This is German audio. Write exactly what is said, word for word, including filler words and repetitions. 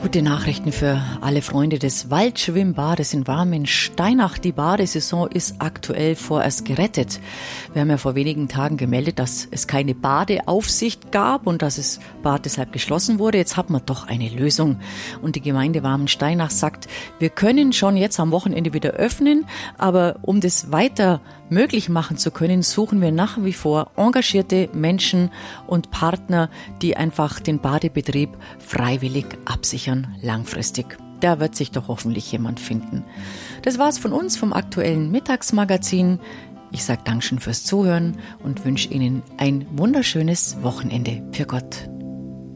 Gute Nachrichten für alle Freunde des Waldschwimmbades in Warm in Steinach. Die Badesaison ist aktuell vorerst gerettet. Wir haben ja vor wenigen Tagen gemeldet, dass es keine Badeaufsicht gab und dass das Bad deshalb geschlossen wurde. Jetzt hat man doch eine Lösung. Und die Gemeinde Warm in Steinach sagt, wir können schon jetzt am Wochenende wieder öffnen, aber um das weiter möglich machen zu können, suchen wir nach wie vor engagierte Menschen und Partner, die einfach den Badebetrieb freiwillig absichern, langfristig. Da wird sich doch hoffentlich jemand finden. Das war's von uns vom aktuellen Mittagsmagazin. Ich sage Dankeschön fürs Zuhören und wünsche Ihnen ein wunderschönes Wochenende. Für Gott.